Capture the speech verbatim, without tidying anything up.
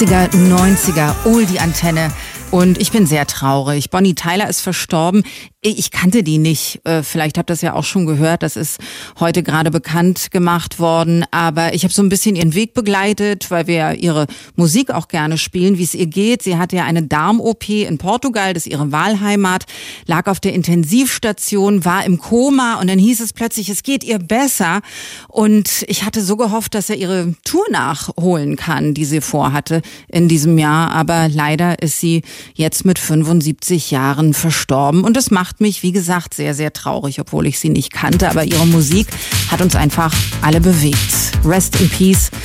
achtziger, neunziger, Oldie-Antenne. Und ich bin sehr traurig. Bonnie Tyler ist verstorben. Ich kannte die nicht. Vielleicht habt ihr das ja auch schon gehört. Das ist heute gerade bekannt gemacht worden. Aber ich habe so ein bisschen ihren Weg begleitet, weil wir ja ihre Musik auch gerne spielen, wie es ihr geht. Sie hatte ja eine Darm-O P in Portugal, das ist ihre Wahlheimat, lag auf der Intensivstation, war im Koma und dann hieß es plötzlich, es geht ihr besser. Und ich hatte so gehofft, dass er ihre Tour nachholen kann, die sie vorhatte in diesem Jahr. Aber leider ist sie jetzt mit fünfundsiebzig Jahren verstorben. Und das macht mich, wie gesagt, sehr, sehr traurig, obwohl ich sie nicht kannte. Aber ihre Musik hat uns einfach alle bewegt. Rest in Peace.